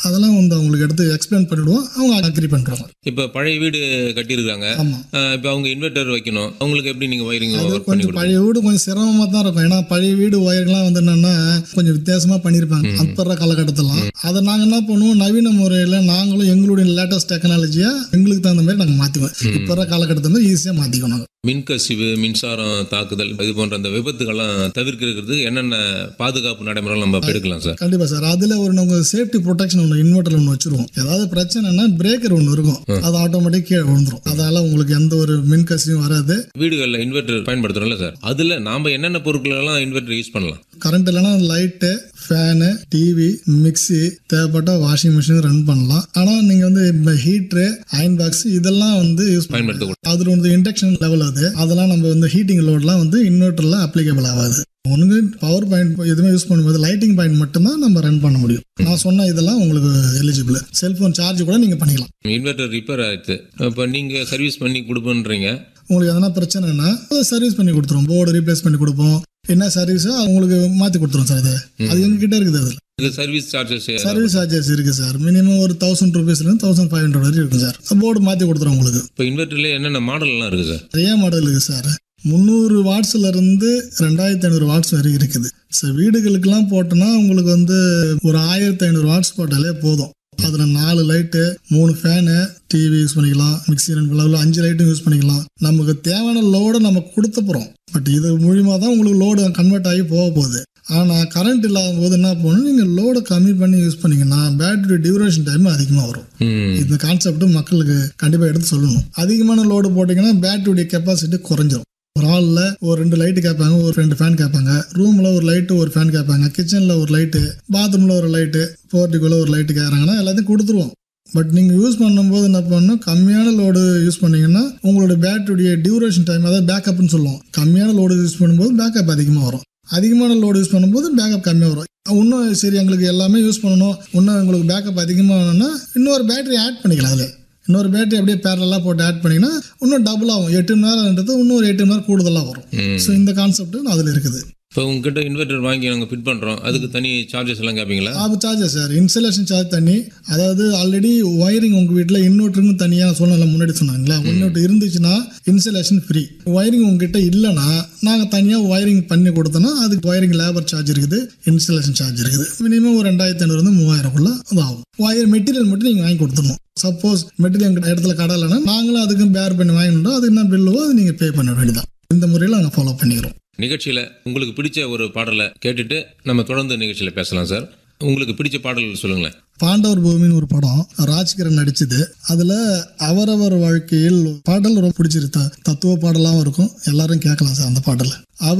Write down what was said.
அதெல்லாம் அவங்களுக்கு எடுத்து எக்ஸ்பிளைன் பண்ணிவிடுவோம், அவங்க அக்ரி பண்ணுறாங்க. இப்போ பழைய வீடு கட்டியிருக்காங்க, ஆமாம். இப்போ அவங்க இன்வெர்டர் வைக்கணும், அவங்களுக்கு எப்படி நீங்கள் ஒயரிங் அது கொஞ்சம் பழைய வீடு கொஞ்சம் சிரமமாக தான் இருக்கும். ஏன்னா பழைய வீடு ஒயர்லாம் வந்து என்னென்னா கொஞ்சம் வித்தியாசமாக பண்ணியிருப்பாங்க அப்பற காலகட்டத்திலாம். அதை நாங்கள் என்ன பண்ணுவோம், நவீன முறையில் நாங்களும் எங்களுடைய லேட்டஸ்ட் டெக்னாலஜியாக எங்களுக்கு தகுந்த மாதிரி நாங்கள் மாற்றிக்குவோம். இப்போ காலகட்டத்தை வந்து ஈஸியாக மாற்றிக்கணும். மின்கசிவு, மின்சாரம் தாக்குதல், இது போன்ற அந்த விபத்துகள்லாம் தவிர்க்கிறதுக்கு என்னென்ன பாதுகாப்பு நடைமுறைகள் நம்ம எடுக்கலாம் சார்? கண்டிப்பாக சார். அதில் ஒரு நம்ம சேஃப்டி ப்ரொடெக்ஷன் ஒன்று இன்வெர்டர் ஒன்று வச்சுருவோம். ஏதாவது பிரச்சனைனா பிரேக்கர் ஒன்று இருக்கும், அது ஆட்டோமேட்டிக் கீழே விழுந்துரும். அதனால உங்களுக்கு எந்த ஒரு மின்கசியும் வராது. வீடுகளில் இன்வெர்டர் பயன்படுத்துறோம்ல சார், அதில் நாம் என்னென்ன பொருட்கள் எல்லாம் இன்வெர்டர் யூஸ் பண்ணலாம்? கரண்ட் இல்லைன்னா லைட்டு, ஃபேனு, டிவி, மிக்சி, தேவைப்பட்ட வாஷிங் மிஷின் ரன் பண்ணலாம். ஆனால் நீங்கள் வந்து இப்போ ஹீட்ரு, அயன் பாக்ஸ் இதெல்லாம் வந்து யூஸ் பயன்படுத்தக்கூடாது. அதில் வந்து இண்டக்ஷன் லெவல் அது, அதெல்லாம் நம்ம வந்து ஹீட்டிங் லோட்லாம் வந்து இன்வெர்டரில் அப்ளிகபிள் ஆகாது. ஒன்று பவர் பாயிண்ட் எதுவுமே யூஸ் பண்ணும்போது லைட்டிங் பாயிண்ட் மட்டும்தான் நம்ம ரன் பண்ண முடியும். நான் சொன்ன இதெல்லாம் உங்களுக்கு எலிஜிபிள். செல்ஃபோன் சார்ஜ் கூட நீங்கள் பண்ணிக்கலாம். இன்வெர்டர் ரிப்பேர் ஆயிடுச்சு, இப்போ நீங்கள் சர்வீஸ் பண்ணி கொடுப்பேன்றீங்க. உங்களுக்கு எதனா பிரச்சனைனா சர்வீஸ் பண்ணி கொடுத்துருவோம். போர்டு ரீப்ளேஸ் பண்ணி கொடுப்போம். என்ன சர்வீஸோ உங்களுக்கு மாற்றி கொடுத்துருவோம் சார். அது எங்ககிட்ட இருக்குது. அதில் சர்வீஸ் சார்ஜஸ் இருக்கு சார். மினிமம் ஒரு 1000 ரூபீஸ்லேருந்து 1500 வரை இருக்கு சார். போர்டு மாற்றி கொடுத்துருவோம் உங்களுக்கு. இப்போ இன்வெர்டர்ல என்னென்ன மாடல்லாம் இருக்கு சார்? நிறைய மாடல் இருக்குது சார். 300 வாட்ஸ்ல இருந்து 2500 வாட்ஸ் வரை இருக்குது சார். வீடுகளுக்கெல்லாம் போட்டோன்னா உங்களுக்கு வந்து ஒரு 1500 வாட்ஸ் போட்டாலே போதும். அதில் 4 லைட்டு, 3 ஃபேனு, டிவி யூஸ் பண்ணிக்கலாம், மிக்சி 5 லைட்டும் யூஸ் பண்ணிக்கலாம். நமக்கு தேவையான லோடை நம்ம கொடுத்த போகிறோம். பட் இது மூலியமாக தான் உங்களுக்கு லோடு கன்வெர்ட் ஆகி போக போகுது. ஆனால் கரண்ட் இல்லாத போது என்ன பண்ணணும், நீங்கள் லோடை கம்மி பண்ணி யூஸ் பண்ணிங்கன்னா பேட்டரி டியூரேஷன் டைம் அதிகமாக வரும். இந்த கான்செப்ட் மக்களுக்கு கண்டிப்பாக எடுத்து சொல்லணும். அதிகமான லோடு போட்டிங்கன்னா பேட்டரியுடைய கெப்பாசிட்டி குறைஞ்சிரும். ஒரு ஆளில் ஒரு 2 லைட்டு கேட்பாங்க, ஒரு 2 ஃபேன் கேட்பாங்க, ரூமில் ஒரு லைட்டு ஒரு ஃபேன் கேட்பாங்க, கிச்சனில் ஒரு லைட்டு, பாத்ரூமில் ஒரு லைட்டு, போர்ட்டிக்குள்ளே ஒரு லைட்டு கேட்குறாங்கன்னா எல்லாத்தையும் கொடுத்துருவோம். பட் நீங்கள் யூஸ் பண்ணும்போது என்ன பண்ணணும், கம்மியான லோடு யூஸ் பண்ணிங்கன்னா உங்களோட பேட்டரியுடைய டியூரேஷன் டைம், அதாவது பேக்கப்னு சொல்லுவோம். கம்மியான லோடு யூஸ் பண்ணும்போது பேக்கப் அதிகமாக வரும், அதிகமான லோடு யூஸ் பண்ணும்போது பேக்கப் கம்மியாக வரும். இன்னும் சரி எங்களுக்கு எல்லாமே யூஸ் பண்ணணும், இன்னும் உங்களுக்கு பேக்கப் அதிகமாக வேணும்னா இன்னொரு பேட்டரி ஆட் பண்ணிக்கலாம். அதில் இன்னொரு பேட்டரி அப்படியே பேரலாக போட்டு ஆட் பண்ணிங்கன்னா இன்னும் டபுள் ஆகும். 8 மணி நேரம்ன்றது இன்னொரு 8 மணி நேரம் கூடுதலாக வரும். ஸோ இந்த கான்செப்ட் அதில் இருக்குது. இப்போ உங்ககிட்ட இன்வெர்டர் வாங்கி நாங்கள் ஃபிட் பண்ணுறோம், அதுக்கு தனி சார்ஜஸ் எல்லாம் கேட்பீங்களா? அது சார்ஜஸ் சார். இன்ஸ்டலேஷன் சார்ஜ் தனி. அதாவது ஆல்ரெடி ஒயரிங் உங்கள் வீட்டில் இன்வெர்ட்டருன்னு தனியாக சொன்னல, முன்னாடி சொன்னாங்களா, இன்வெர்ட்டர் இருந்துச்சுன்னா இன்ஸ்டலேஷன் ஃப்ரீ. ஒயரிங் உங்ககிட்ட இல்லைன்னா நாங்கள் தனியாக ஒயரிங் பண்ணி கொடுத்தோன்னா அதுக்கு ஒயரிங் லேபர் சார்ஜ் இருக்குது, இன்ஸ்டலேஷன் சார்ஜ் இருக்குது. மினிமம் ஒரு 2500 3000 அது ஆகும். ஒயர் மெட்டீரியல் மட்டும் நீங்கள் வாங்கி கொடுத்துடணும். சப்போஸ் மெட்டீரியல் எங்கள் இடத்துல கடை இல்லைன்னா நாங்களும் அதுக்கு பேர் பண்ணி வாங்கினோம், அதுக்கு என்ன பில்லுவோ அது நீங்கள் பே பண்ண வேண்டியதான். இந்த முறையில் நாங்கள் ஃபாலோ பண்ணிக்கிறோம். நிகழ்ச்சியில் உங்களுக்கு பிடிச்ச ஒரு பாடலை கேட்டுட்டு நம்ம தொடர்ந்து நிகழ்ச்சியில் பேசலாம் சார். உங்களுக்கு பிடிச்ச பாடல் சொல்லுங்களேன். பாண்டவர் பூமின்னு ஒரு படம், ராஜ்கிரண் நடிச்சது. அதில் அவரவர் வாழ்க்கையில் பாடல் ரொம்ப பிடிச்சிருக்கு. தத்துவ பாடலாகவும் இருக்கும், எல்லாரும் கேட்கலாம் சார் அந்த பாடல்.